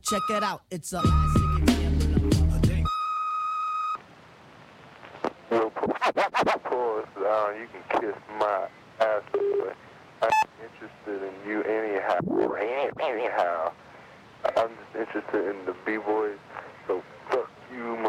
Check it out, it's a classic example of a day. Pull us down, you can kiss my ass, but I'm interested in you anyhow. I'm just interested in the B-boys, so fuck you,